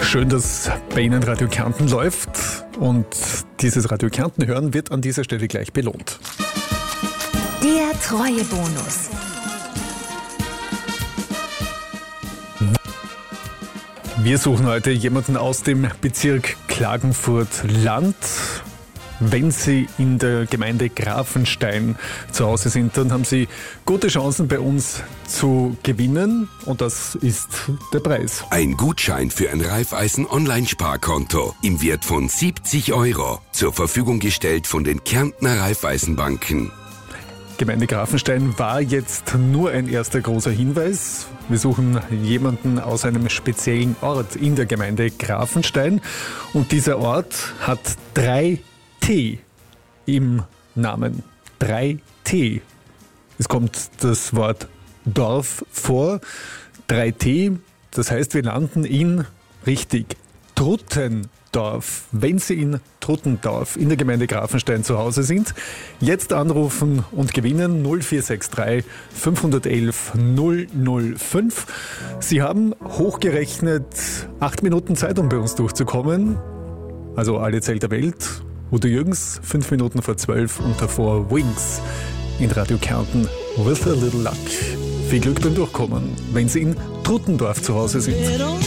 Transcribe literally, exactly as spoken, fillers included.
Schön, dass bei Ihnen Radio Kärnten läuft und dieses Radio Kärnten hören wird an dieser Stelle gleich belohnt. Der Treuebonus. Wir suchen heute jemanden aus dem Bezirk Klagenfurt-Land. Wenn Sie in der Gemeinde Grafenstein zu Hause sind, dann haben Sie gute Chancen bei uns zu gewinnen und das ist der Preis. Ein Gutschein für ein Raiffeisen-Online-Sparkonto im Wert von siebzig Euro, zur Verfügung gestellt von den Kärntner Raiffeisenbanken. Gemeinde Grafenstein war jetzt nur ein erster großer Hinweis. Wir suchen jemanden aus einem speziellen Ort in der Gemeinde Grafenstein und dieser Ort hat drei T im Namen. drei T. Es kommt das Wort Dorf vor. drei T, das heißt, wir landen in, richtig, Truttendorf. Wenn Sie in Truttendorf in der Gemeinde Grafenstein zu Hause sind, jetzt anrufen und gewinnen null vier sechs drei fünf eins eins null null fünf. Sie haben hochgerechnet acht Minuten Zeit, um bei uns durchzukommen. Also alle Zeit der Welt. Udo Jürgens, fünf Minuten vor zwölf und davor Wings in Radio Kärnten. With a little luck. Viel Glück beim Durchkommen, wenn Sie in Truttendorf zu Hause sind.